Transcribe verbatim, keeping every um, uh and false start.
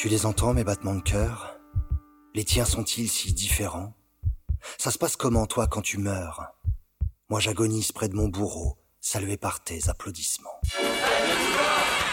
Tu les entends, mes battements de cœur? Les tiens sont-ils si différents? Ça se passe comment, toi, quand tu meurs? Moi, j'agonise près de mon bourreau, salué par tes applaudissements.